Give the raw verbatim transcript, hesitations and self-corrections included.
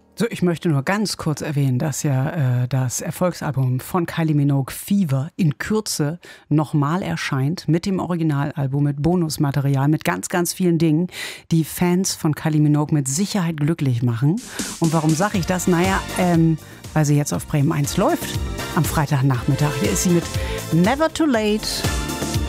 So, ich möchte nur ganz kurz erwähnen, dass ja äh, das Erfolgsalbum von Kylie Minogue, Fever, in Kürze nochmal erscheint mit dem Originalalbum, mit Bonusmaterial, mit ganz, ganz vielen Dingen, die Fans von Kylie Minogue mit Sicherheit glücklich machen. Und warum sage ich das? Naja, ähm, weil sie jetzt auf Bremen eins läuft am Freitagnachmittag. Hier ist sie mit Never Too Late.